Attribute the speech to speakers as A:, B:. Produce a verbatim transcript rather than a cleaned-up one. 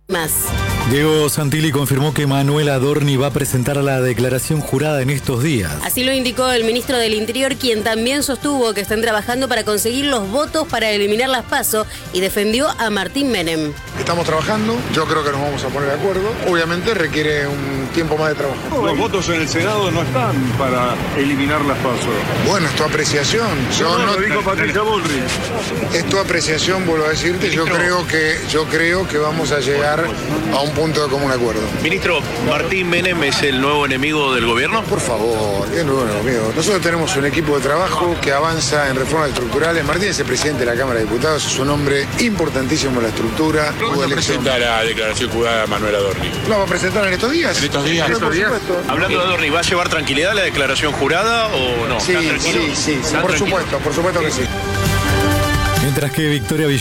A: Más.
B: Diego Santilli confirmó que Manuel Adorni va a presentar la declaración jurada en estos días.
A: Así lo indicó el ministro del Interior, quien también sostuvo que están trabajando para conseguir los votos para eliminar las PASO y defendió a Martín Menem.
C: Estamos trabajando, yo creo que nos vamos a poner de acuerdo. Obviamente requiere un tiempo más de trabajo.
D: Los votos en el Senado no están para eliminar las PASO.
C: Bueno, es tu apreciación. Yo
D: no,
C: no,
D: lo dijo Patricia Bullrich.
C: Es tu apreciación, vuelvo a decirte. Yo creo que yo creo que vamos a llegar a un punto de común acuerdo.
E: Ministro, ¿Martín Menem es el nuevo enemigo del gobierno?
C: Por favor, qué nuevo enemigo. Nosotros tenemos un equipo de trabajo que avanza en reformas estructurales. Martín es el presidente de la Cámara de Diputados, es un hombre importantísimo en la estructura.
F: ¿Cuándo presenta la declaración jurada Manuel Adorni?
C: ¿La va a presentar en estos días?
F: ¿En estos días?
C: Pero, por
D: días?
C: supuesto.
E: Hablando de Adorni, ¿va a llevar tranquilidad la declaración jurada o no?
C: Sí,
E: ¿Están tranquilos?
C: sí, sí, sí,
E: ¿Están
C: por
E: tranquilos?
C: supuesto, por supuesto que sí.
B: Mientras que Victoria